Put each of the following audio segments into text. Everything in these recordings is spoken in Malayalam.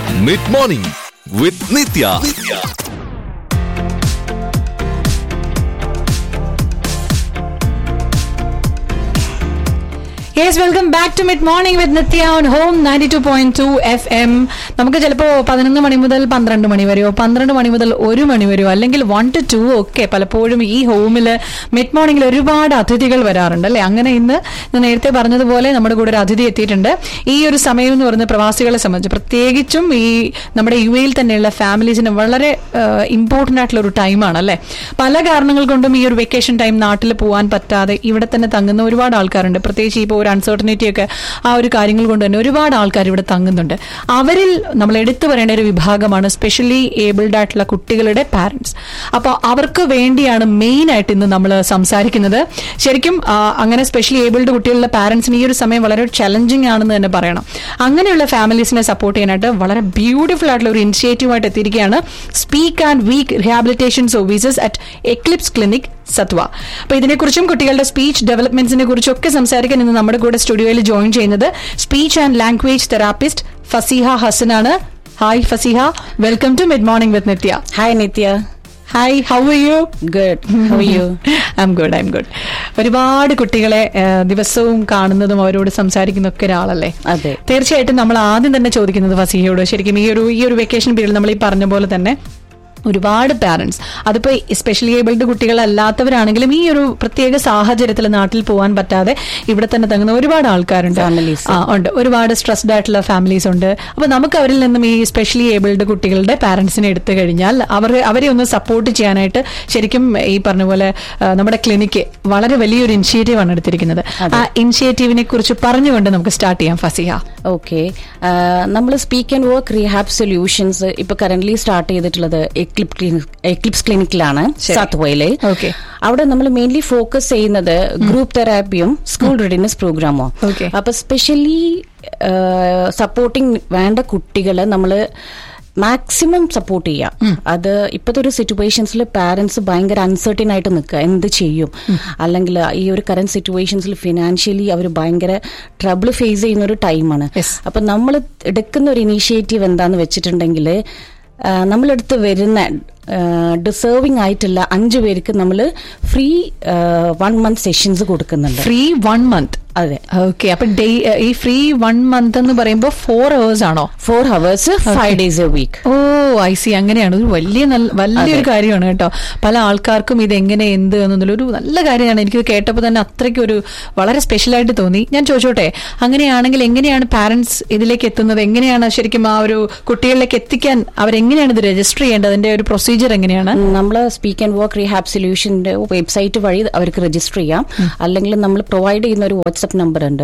Mid Morning with Nitya. Yes, welcome back to Mid Morning with Nitya on Home 92.2 FM. നമുക്ക് ചിലപ്പോൾ 11 മണി മുതൽ 12 മണി വരെയോ 12 മണി മുതൽ 1 മണി വരെയോ അല്ലെങ്കിൽ 1 to 2 ഒക്കെ പലപ്പോഴും ഈ ഹോമിൽ മിഡ് മോർണിംഗിൽ ഒരുപാട് അതിഥികൾ വരാറുണ്ട് അല്ലേ. അങ്ങനെ ഇന്ന് ഞാൻ നേരത്തെ പറഞ്ഞതുപോലെ നമ്മുടെ കൂടെ ഒരു അതിഥി എത്തിയിട്ടുണ്ട്. ഈ ഒരു സമയം എന്ന് പറയുന്നത് പ്രവാസികളെ സംബന്ധിച്ച് പ്രത്യേകിച്ചും ഈ നമ്മുടെ UAE തന്നെയുള്ള ഫാമിലീസിന് വളരെ ഇമ്പോർട്ടൻ്റ് ആയിട്ടുള്ള ഒരു ടൈമാണ് അല്ലേ. പല കാരണങ്ങൾ കൊണ്ടും ഈ ഒരു വെക്കേഷൻ ടൈം നാട്ടിൽ പോകാൻ പറ്റാതെ ഇവിടെ തന്നെ തങ്ങുന്ന ഒരുപാട് ആൾക്കാരുണ്ട്. പ്രത്യേകിച്ച് ഇപ്പോൾ അൺസർട്ടനിറ്റി ഒക്കെ ആ ഒരു കാര്യങ്ങൾ കൊണ്ട് തന്നെ ഒരുപാട് ആൾക്കാർ ഇവിടെ തങ്ങുന്നുണ്ട്. അവരിൽ നമ്മൾ എടുത്തു പറയേണ്ട ഒരു വിഭാഗമാണ് സ്പെഷ്യലി ഏബിൾഡ് ആയിട്ടുള്ള കുട്ടികളുടെ പാരന്റ്സ്. അപ്പോൾ അവർക്ക് വേണ്ടിയാണ് മെയിൻ ആയിട്ട് ഇന്ന് നമ്മൾ സംസാരിക്കുന്നത്. ശരിക്കും അങ്ങനെ സ്പെഷ്യലി ഏബിൾഡ് കുട്ടികളുടെ പാരന്റ്സിന് ഈ ഒരു സമയം വളരെ ചലഞ്ചിങ് ആണെന്ന് തന്നെ പറയണം. അങ്ങനെയുള്ള ഫാമിലീസിനെ സപ്പോർട്ട് ചെയ്യാനായിട്ട് വളരെ ബ്യൂട്ടിഫുൾ ആയിട്ടുള്ള ഒരു ഇനിഷ്യേറ്റീവായിട്ട് എത്തിയിരിക്കുകയാണ് speak and week rehabilitation services at Eclipse clinic സത്വ. അപ്പൊ ഇതിനെക്കുറിച്ചും കുട്ടികളുടെ സ്പീച്ച് ഡെവലപ്മെന്റ്സിനെ കുറിച്ചൊക്കെ സംസാരിക്കാൻ ഇന്ന് നമ്മുടെ കൂടെ സ്റ്റുഡിയോയിൽ ജോയിൻ ചെയ്യുന്നത് speech and language therapist Faseeha ഹസനാണ്. Hi Faseeha, welcome to mid morning with Nithya. Hi Nithya. Hi, how are you? Good. How are you? I M good. ഒരുപാട് കുട്ടികളെ ദിവസവും കാണുന്നതും അവരോട് സംസാരിക്കുന്നൊക്കെ ഒരാളല്ലേ. അതെ, തീർച്ചയായിട്ടും നമ്മൾ ആദ്യം തന്നെ ചോദിക്കുന്നത് ഫസീഹയോട്, ശരിക്കും ഈ ഒരു വെക്കേഷൻ പീരീഡ് നമ്മൾ ഈ പറഞ്ഞ പോലെ തന്നെ ഒരുപാട് പാരന്റ്സ്, അതിപ്പോൾ സ്പെഷ്യലി ഏബിൾഡ് കുട്ടികളല്ലാത്തവരാണെങ്കിലും ഈ ഒരു പ്രത്യേക സാഹചര്യത്തിൽ നാട്ടിൽ പോകാൻ പറ്റാതെ ഇവിടെ തന്നെ തങ്ങുന്ന ഒരുപാട് ആൾക്കാരുണ്ട്, ഉണ്ട്. ഒരുപാട് സ്ട്രെസ്ഡ് ആയിട്ടുള്ള ഫാമിലീസ് ഉണ്ട്. അപ്പൊ നമുക്ക് അവരിൽ നിന്നും ഈ സ്പെഷ്യലി ഏബിൾഡ് കുട്ടികളുടെ പാരന്റ്സിനെ എടുത്തു കഴിഞ്ഞാൽ അവരെ ഒന്ന് സപ്പോർട്ട് ചെയ്യാനായിട്ട് ശരിക്കും ഈ പറഞ്ഞ പോലെ നമ്മുടെ ക്ലിനിക്ക് വളരെ വലിയൊരു ഇനിഷ്യേറ്റീവാണ് എടുത്തിരിക്കുന്നത്. ആ ഇനിഷ്യേറ്റീവിനെ കുറിച്ച് പറഞ്ഞുകൊണ്ട് നമുക്ക് സ്റ്റാർട്ട് ചെയ്യാം ഫസിഹ. ഓക്കെ, നമ്മൾ speak and work rehab solutions ഇപ്പൊ കറന്റ്ലി സ്റ്റാർട്ട് ചെയ്തിട്ടുള്ളത് എക്ലിപ്സ് ക്ലിനിക്കിലാണ് സത്വയില്. അവിടെ നമ്മൾ മെയിൻലി ഫോക്കസ് ചെയ്യുന്നത് ഗ്രൂപ്പ് തെറാപ്പിയും സ്കൂൾ റെഡിനെസ് പ്രോഗ്രാമോ. അപ്പൊ സ്പെഷ്യലി സപ്പോർട്ടിങ് വേണ്ട കുട്ടികളെ നമ്മള് മാക്സിമം സപ്പോർട്ട് ചെയ്യാം. അത് ഇപ്പോഴത്തെ ഒരു സിറ്റുവേഷൻസിൽ പാരന്റ്സ് ഭയങ്കര അൺസർട്ടൻ ആയിട്ട് നിൽക്കുക, എന്ത് ചെയ്യും, അല്ലെങ്കിൽ ഈ ഒരു കറന്റ് സിറ്റുവേഷൻസിൽ ഫിനാൻഷ്യലി അവർ ഭയങ്കര ട്രബിൾ ഫേസ് ചെയ്യുന്ന ഒരു ടൈമാണ്. അപ്പൊ നമ്മൾ എടുക്കുന്ന ഒരു ഇനീഷ്യേറ്റീവ് എന്താന്ന് വെച്ചിട്ടുണ്ടെങ്കിൽ നമ്മളെടുത്ത് വരുന്ന ഡിസേർവിംഗ് ആയിട്ടുള്ള 5 പേർക്ക് നമ്മൾ ഫ്രീ 1 month സെഷൻസ് കൊടുക്കുന്നുണ്ട്. Free 1 month? അതെ. ഓക്കെ, അപ്പൊ ഈ ഫ്രീ 1 month എന്ന് പറയുമ്പോൾ 4 hours ആണോ? 4 hours 5 days a week. Oh, I C. അങ്ങനെയാണ്. ഒരു വലിയൊരു കാര്യമാണ് കേട്ടോ. പല ആൾക്കാർക്കും ഇത് എങ്ങനെ എന്ത് എന്നുള്ളൊരു നല്ല കാര്യമാണ്. എനിക്ക് കേട്ടപ്പോൾ തന്നെ അത്രയ്ക്ക് ഒരു വളരെ സ്പെഷ്യലായിട്ട് തോന്നി. ഞാൻ ചോദിച്ചോട്ടെ, അങ്ങനെയാണെങ്കിൽ എങ്ങനെയാണ് പാരന്റ്സ് ഇതിലേക്ക് എത്തുന്നത്? എങ്ങനെയാണ് ശരിക്കും ആ ഒരു കുട്ടികളിലേക്ക് എത്തിക്കാൻ അവരെങ്ങനെയാണ് ഇത് രജിസ്റ്റർ ചെയ്യേണ്ടത്? അതിന്റെ ഒരു പ്രൊസീജിയർ എങ്ങനെയാണ്? നമ്മൾ speak and work rehab സൊല്യൂഷന്റെ website വഴി അവർക്ക് രജിസ്റ്റർ ചെയ്യാം. അല്ലെങ്കിൽ നമ്മൾ പ്രൊവൈഡ് ചെയ്യുന്ന ഒരു വാട്സ്ആപ്പ് നമ്പർ ഉണ്ട്,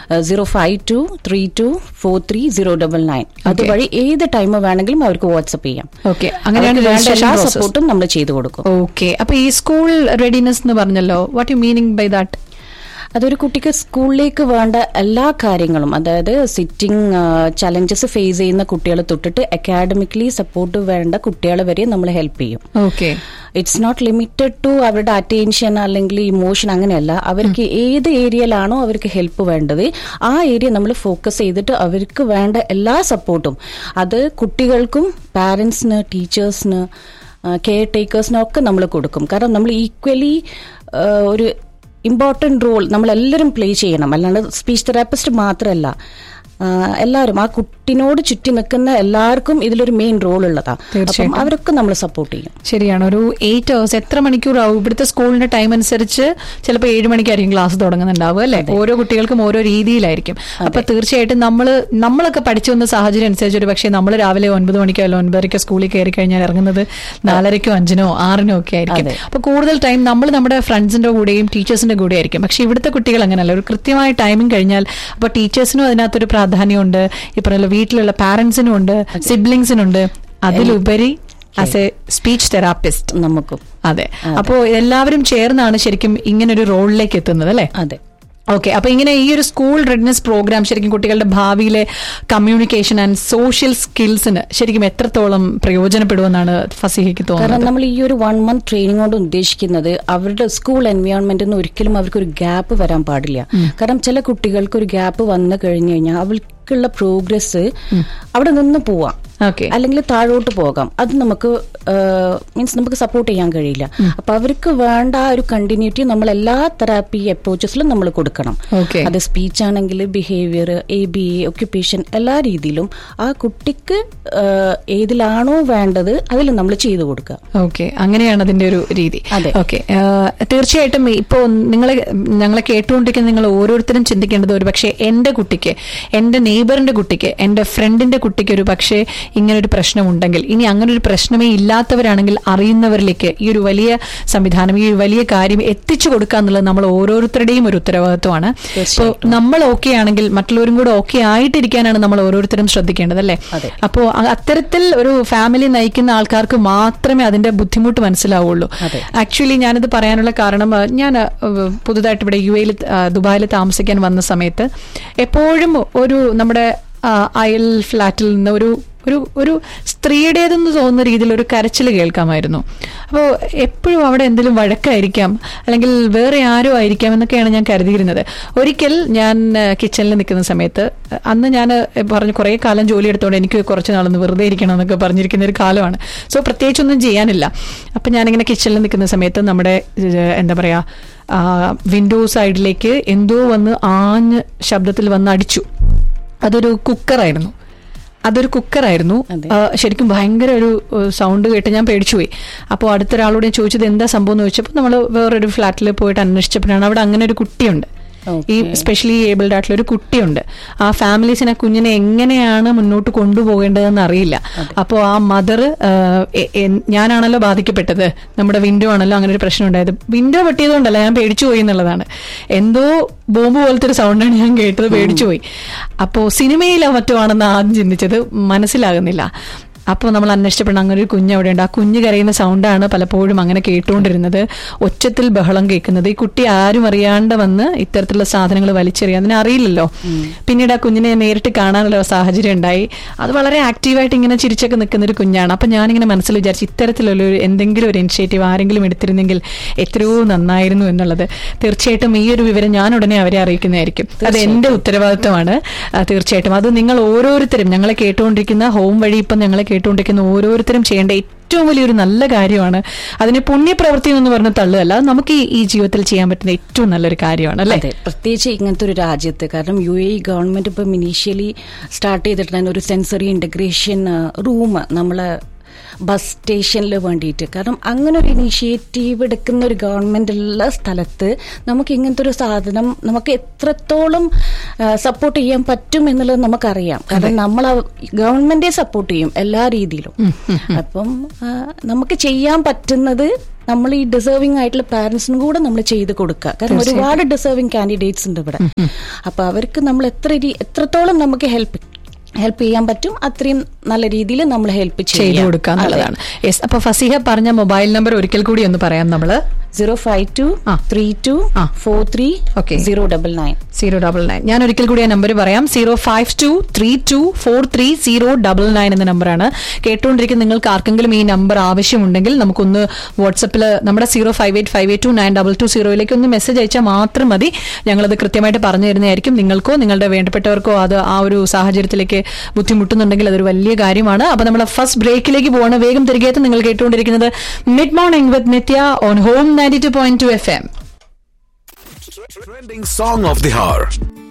0523243099. അതുവഴി ഏത് ടൈം വേണമെങ്കിലും അവർക്ക് വാട്സ്ആപ്പ് ചെയ്യാം. അങ്ങനെയാണ് സപ്പോർട്ടും നമ്മൾ ചെയ്തു കൊടുക്കും. ഓക്കെ, അപ്പൊ ഈ സ്കൂൾ റെഡിനെസ് എന്ന് പറഞ്ഞല്ലോ, what you meaning by that? അതൊരു കുട്ടിക്ക് സ്കൂളിലേക്ക് വേണ്ട എല്ലാ കാര്യങ്ങളും, അതായത് സിറ്റിംഗ് ചലഞ്ചസ് ഫേസ് ചെയ്യുന്ന കുട്ടികളെ തൊട്ടിട്ട് അക്കാഡമിക്കലി സപ്പോർട്ട് വേണ്ട കുട്ടികളെ വരെ നമ്മൾ ഹെൽപ്പ് ചെയ്യും. Okay, it's not limited to അവരുടെ അറ്റൻഷൻ അല്ലെങ്കിൽ ഇമോഷൻ, അങ്ങനെയല്ല. അവർക്ക് ഏത് ഏരിയയിലാണോ അവർക്ക് ഹെൽപ്പ് വേണ്ടത് ആ ഏരിയ നമ്മൾ ഫോക്കസ് ചെയ്തിട്ട് അവർക്ക് വേണ്ട എല്ലാ സപ്പോർട്ടും, അത് കുട്ടികൾക്കും പാരന്റ്സിന് ടീച്ചേഴ്സിന് കെയർ ടേക്കേഴ്സിനൊക്കെ നമ്മൾ കൊടുക്കും. കാരണം നമ്മൾ ഈക്വലി ഒരു ഇമ്പോർട്ടന്റ് റോൾ നമ്മളെല്ലാവരും പ്ലേ ചെയ്യണം. അല്ലാണ്ട് സ്പീച്ച് തെറാപ്പിസ്റ്റ് മാത്രമല്ല, എല്ലാവരും ആ കുട്ടിനോട് ചുറ്റി നിൽക്കുന്ന എല്ലാവർക്കും ഇതിലൊരു മെയിൻ റോൾ ഉള്ളതാ. അപ്പം അവരൊക്കെ നമ്മൾ സപ്പോർട്ട് ചെയ്യും. ശരിയാണ്. ഒരു 8 hours, എത്ര മണിക്കൂറാവും? ഇവിടുത്തെ സ്കൂളിന്റെ ടൈം അനുസരിച്ച് ചിലപ്പോൾ 7 മണിക്കായിരിക്കും ക്ലാസ് തുടങ്ങുന്നുണ്ടാവുക അല്ലെ. ഓരോ കുട്ടികൾക്കും ഓരോ രീതിയിലായിരിക്കും. അപ്പൊ തീർച്ചയായിട്ടും നമ്മളൊക്കെ പഠിച്ചു വന്ന സാഹചര്യം അനുസരിച്ച് ഒരു പക്ഷേ നമ്മൾ രാവിലെ 9 മണിക്കോ അല്ല 9:30 സ്കൂളിൽ കയറി കഴിഞ്ഞാൽ ഇറങ്ങുന്നത് 4:30, 5, 6 ഒക്കെ ആയിരിക്കും. അപ്പൊ കൂടുതൽ ടൈം നമ്മൾ നമ്മുടെ ഫ്രണ്ട്സിന്റെ കൂടെയും ടീച്ചേഴ്സിന്റെ കൂടെ ആയിരിക്കും. പക്ഷെ ഇവിടുത്തെ കുട്ടികൾ അങ്ങനെയല്ല. ഒരു കൃത്യമായ ടൈമിംഗ് കഴിഞ്ഞാൽ അപ്പൊ ടീച്ചേഴ്സിനും അതിനകത്തൊരു പ്രാധാന്യമുണ്ട്, ഈ പറയുന്ന വീട്ടിലുള്ള പാരന്റ്സിനും ഉണ്ട്, സിബ്ലിങ്സിനുണ്ട്, അതിലുപരി ആസ് എ സ്പീച്ച് തെറാപ്പിസ്റ്റ് നമുക്കും. അതെ, അപ്പോൾ എല്ലാവരും ചേർന്നാണ് ശരിക്കും ഇങ്ങനൊരു റോളിലേക്ക് എത്തുന്നത് അല്ലേ? അതെ. ഓക്കെ, അപ്പൊ ഇങ്ങനെ ഈ ഒരു സ്കൂൾ റെഡിനെസ് പ്രോഗ്രാം ശരിക്കും കുട്ടികളുടെ ഭാവിയിലെ കമ്മ്യൂണിക്കേഷൻ ആൻഡ് സോഷ്യൽ സ്കിൽസിന് ശരിക്കും എത്രത്തോളം പ്രയോജനപ്പെടുമെന്നാണ് ഫസീഹയ്ക്ക് തോന്നുന്നത്? കാരണം നമ്മൾ ഈ ഒരു 1 month ട്രെയിനിങ് കൊണ്ട് ഉദ്ദേശിക്കുന്നത് അവരുടെ സ്കൂൾ എൻവയോൺമെന്റിൽ നിന്ന് ഒരിക്കലും അവർക്കൊരു ഗ്യാപ്പ് വരാൻ പാടില്ല. കാരണം ചില കുട്ടികൾക്ക് ഒരു ഗ്യാപ്പ് വന്നു കഴിഞ്ഞു കഴിഞ്ഞാൽ അവർക്ക് അവർക്കുള്ള പ്രോഗ്രസ് അവിടെ നിന്ന് പോവാം, അല്ലെങ്കിൽ താഴോട്ട് പോകാം. അത് നമുക്ക് മീൻസ് നമുക്ക് സപ്പോർട്ട് ചെയ്യാൻ കഴിയില്ല. അപ്പൊ അവർക്ക് വേണ്ട ഒരു കണ്ടിന്യൂറ്റി നമ്മൾ എല്ലാ തെറാപ്പി അപ്രോച്ചസിലും നമ്മൾ കൊടുക്കണം. അത് സ്പീച്ച് ആണെങ്കിൽ ബിഹേവിയർ, ABA, ഒക്യുപ്പേഷൻ, എല്ലാ രീതിയിലും ആ കുട്ടിക്ക് ഏതിലാണോ വേണ്ടത് അതിൽ നമ്മൾ ചെയ്തു കൊടുക്കുക. ഓക്കെ, അങ്ങനെയാണ് അതിന്റെ ഒരു രീതി. ഓക്കെ, തീർച്ചയായിട്ടും ഇപ്പോ ഞങ്ങളെ കേട്ടുകൊണ്ടിരിക്കുന്ന നിങ്ങൾ ഓരോരുത്തരും ചിന്തിക്കേണ്ടത് ഒരു പക്ഷേ എന്റെ കുട്ടിക്ക്, എന്റെ നെയ്ബറിന്റെ കുട്ടിക്ക്, എന്റെ ഫ്രണ്ടിന്റെ കുട്ടിക്ക് ഒരു പക്ഷേ ഇങ്ങനൊരു പ്രശ്നമുണ്ടെങ്കിൽ, ഇനി അങ്ങനെ ഒരു പ്രശ്നമേ ഇല്ലാത്തവരാണെങ്കിൽ അറിയുന്നവരിലേക്ക് ഈ ഒരു വലിയ സംവിധാനം, ഈ ഒരു വലിയ കാര്യം എത്തിച്ചു കൊടുക്കുക എന്നുള്ളത് നമ്മൾ ഓരോരുത്തരുടെയും ഒരു ഉത്തരവാദിത്വമാണ്. ഇപ്പോൾ നമ്മൾ ഓക്കെ ആണെങ്കിൽ മറ്റുള്ളവരും കൂടെ ഓക്കെ ആയിട്ടിരിക്കാനാണ് നമ്മൾ ഓരോരുത്തരും ശ്രദ്ധിക്കേണ്ടത്, അല്ലേ? അപ്പോൾ അത്തരത്തിൽ ഒരു ഫാമിലി നയിക്കുന്ന ആൾക്കാർക്ക് മാത്രമേ അതിന്റെ ബുദ്ധിമുട്ട് മനസ്സിലാവുള്ളൂ. ആക്ച്വലി ഞാനിത് പറയാനുള്ള കാരണം, ഞാൻ പുതുതായിട്ട് ഇവിടെ UAE ദുബായിൽ താമസിക്കാൻ വന്ന സമയത്ത് എപ്പോഴും ഒരു നമ്മുടെ അയൽ ഫ്ലാറ്റിൽ നിന്ന് ഒരു സ്ത്രീയുടേതെന്ന് തോന്നുന്ന രീതിയിൽ ഒരു കരച്ചിൽ കേൾക്കാമായിരുന്നു. അപ്പോൾ എപ്പോഴും അവിടെ എന്തെങ്കിലും വഴക്കായിരിക്കാം, അല്ലെങ്കിൽ വേറെ ആരോ ആയിരിക്കാം എന്നൊക്കെയാണ് ഞാൻ കരുതിയിരുന്നത്. ഒരിക്കൽ ഞാൻ കിച്ചണിൽ നിൽക്കുന്ന സമയത്ത്, അന്ന് ഞാൻ പറഞ്ഞു കുറേ കാലം ജോലി എടുത്തോണ്ട് എനിക്ക് കുറച്ച് നാളൊന്ന് വെറുതെ ഇരിക്കണം എന്നൊക്കെ പറഞ്ഞിരിക്കുന്ന ഒരു കാലമാണ്. സോ പ്രത്യേകിച്ചൊന്നും ചെയ്യാനില്ല. അപ്പം ഞാനിങ്ങനെ കിച്ചണിൽ നിൽക്കുന്ന സമയത്ത് നമ്മുടെ എന്താ പറയാ വിൻഡോ സൈഡിലേക്ക് എന്തോ വന്ന് ആഞ്ഞ് ശബ്ദത്തിൽ വന്ന് അടിച്ചു. അതൊരു കുക്കറായിരുന്നു. ശരിക്കും ഭയങ്കര ഒരു സൗണ്ട് കേട്ട് ഞാൻ പേടിച്ചുപോയി. അപ്പോൾ അടുത്തൊരാളോട് ഞാൻ ചോദിച്ചത് എന്താ സംഭവം എന്ന് ചോദിച്ചപ്പോൾ നമ്മൾ വേറൊരു ഫ്ലാറ്റിൽ പോയിട്ട് അന്വേഷിച്ചപ്പോഴാണ് അവിടെ അങ്ങനെ ഒരു കുട്ടിയുണ്ട്, ഈ സ്പെഷ്യലി ഏബിൾഡ് ആയിട്ടുള്ള ഒരു കുട്ടിയുണ്ട്. ആ ഫാമിലീസിനെ, കുഞ്ഞിനെ എങ്ങനെയാണ് മുന്നോട്ട് കൊണ്ടുപോകേണ്ടതെന്ന് അറിയില്ല. അപ്പോൾ ആ മദർ, ഞാനാണല്ലോ ബാധിക്കപ്പെട്ടത്, നമ്മുടെ വിൻഡോ ആണല്ലോ അങ്ങനെ ഒരു പ്രശ്നം ഉണ്ടായത്. വിൻഡോ പൊട്ടിയതുകൊണ്ടല്ല, ഞാൻ പേടിച്ചു പോയി എന്നുള്ളതാണ്. എന്തോ ബോംബ് പോലത്തെ ഒരു സൗണ്ടാണ് ഞാൻ കേട്ടത്, പേടിച്ചു പോയി. അപ്പോൾ സിനിമയിലോ മറ്റോ ആണെന്ന് ആദ്യം ചിന്തിച്ചത്, മനസ്സിലാകുന്നില്ല. അപ്പോൾ നമ്മൾ അന്വേഷിച്ചപ്പോൾ അങ്ങനെ ഒരു കുഞ്ഞ് അവിടെ ഉണ്ട്. ആ കുഞ്ഞ് കരയുന്ന സൗണ്ടാണ് പലപ്പോഴും അങ്ങനെ കേട്ടുകൊണ്ടിരുന്നത്, ഒച്ചത്തിൽ ബഹളം കേൾക്കുന്നത്. ഈ കുട്ടി ആരും അറിയാണ്ട് വന്ന് ഇത്തരത്തിലുള്ള സാധനങ്ങൾ വലിച്ചെറിയാൻ, അതിനെ അറിയില്ലല്ലോ. പിന്നീട് ആ കുഞ്ഞിനെ നേരിട്ട് കാണാനുള്ള സാഹചര്യം ഉണ്ടായി. അത് വളരെ ആക്റ്റീവായിട്ട് ഇങ്ങനെ ചിരിച്ചൊക്കെ നിൽക്കുന്ന ഒരു കുഞ്ഞാണ്. അപ്പം ഞാനിങ്ങനെ മനസ്സിൽ വിചാരിച്ചു, ഇത്തരത്തിലുള്ള എന്തെങ്കിലും ഒരു ഇനിഷ്യേറ്റീവ് ആരെങ്കിലും എടുത്തിരുന്നെങ്കിൽ എത്രയോ നന്നായിരുന്നു എന്നുള്ളത്. തീർച്ചയായിട്ടും ഈ ഒരു വിവരം ഞാൻ ഉടനെ അവരെ അറിയിക്കുന്നതായിരിക്കും. അത് എന്റെ ഉത്തരവാദിത്വമാണ്. തീർച്ചയായിട്ടും അത് നിങ്ങൾ ഓരോരുത്തരും, ഞങ്ങളെ കേട്ടുകൊണ്ടിരിക്കുന്ന ഹോം വഴി ഇപ്പം ഞങ്ങളെ കേട്ടുകൊണ്ടിരിക്കുന്ന ഓരോരുത്തരും ചെയ്യേണ്ട ഏറ്റവും വലിയൊരു നല്ല കാര്യമാണ്. അതിന് പുണ്യപ്രവൃത്തി എന്ന് പറഞ്ഞ തള്ളുകയല്ല, നമുക്ക് ഈ ജീവിതത്തിൽ ചെയ്യാൻ പറ്റുന്ന ഏറ്റവും നല്ലൊരു കാര്യമാണ്, അല്ലേ? പ്രത്യേകിച്ച് ഇങ്ങനത്തെ ഒരു രാജ്യത്ത്. കാരണം UAE ഗവൺമെന്റ് ഇപ്പം ഇനീഷ്യലി സ്റ്റാർട്ട് ചെയ്തിട്ടുണ്ടായിരുന്നു ഒരു സെൻസറി ഇന്റഗ്രേഷൻ റൂം നമ്മളെ ബസ് സ്റ്റേഷനിൽ വേണ്ടിയിട്ട്. കാരണം അങ്ങനെ ഒരു ഇനീഷ്യേറ്റീവ് എടുക്കുന്ന ഒരു ഗവൺമെന്റ് ഉള്ള സ്ഥലത്ത് നമുക്ക് ഇങ്ങനത്തെ ഒരു സാധനം നമുക്ക് എത്രത്തോളം സപ്പോർട്ട് ചെയ്യാൻ പറ്റും എന്നുള്ളത് നമുക്കറിയാം. കാരണം നമ്മൾ ഗവൺമെന്റിനെ സപ്പോർട്ട് ചെയ്യും എല്ലാ രീതിയിലും. അപ്പം നമുക്ക് ചെയ്യാൻ പറ്റുന്നത് നമ്മൾ ഈ ഡിസേർവിംഗ് ആയിട്ടുള്ള പാരന്റ്സിനും കൂടെ നമ്മൾ ചെയ്ത് കൊടുക്കുക. കാരണം ഒരുപാട് ഡിസേർവിംഗ് കാൻഡിഡേറ്റ്സ് ഉണ്ട് ഇവിടെ. അപ്പൊ അവർക്ക് നമ്മൾ എത്രത്തോളം നമുക്ക് ഹെൽപ്പ് ചെയ്യാൻ പറ്റും അത്രയും നല്ല രീതിയിൽ നമ്മൾ ഹെൽപ്പ് ചെയ്ത് കൊടുക്കുക എന്നുള്ളതാണ്. യെസ്, അപ്പൊ ഫസീഹ പറഞ്ഞ മൊബൈൽ നമ്പർ ഒരിക്കൽ കൂടി ഒന്ന് പറയാം. നമ്മള് 05232430099. ഞാൻ ഒരിക്കൽ കൂടി ആ നമ്പർ പറയാം. 05232430099 എന്ന നമ്പറാണ്. കേട്ടുകൊണ്ടിരിക്കുന്ന നിങ്ങൾക്ക് ആർക്കെങ്കിലും ഈ നമ്പർ ആവശ്യമുണ്ടെങ്കിൽ നമുക്കൊന്ന് വാട്സപ്പിൽ നമ്മുടെ 058582922 ഒന്ന് മെസ്സേജ് അയച്ചാൽ മാത്രം മതി. ഞങ്ങളത് കൃത്യമായിട്ട് പറഞ്ഞു തരുന്നതായിരിക്കും. നിങ്ങൾക്കോ നിങ്ങളുടെ വേണ്ടപ്പെട്ടവർക്കോ അത് ആ ഒരു സാഹചര്യത്തിലേക്ക് ബുദ്ധിമുട്ടുന്നുണ്ടെങ്കിൽ അതൊരു വലിയ കാര്യമാണ്. അപ്പൊ നമ്മൾ ഫസ്റ്റ് ബ്രേക്കിലേക്ക് പോവാണ്. വേഗം തിരികെ നിങ്ങൾ കേട്ടുകൊണ്ടിരിക്കുന്നത് mid morning with Nithya on home 92.2 FM. Trending song of the hour.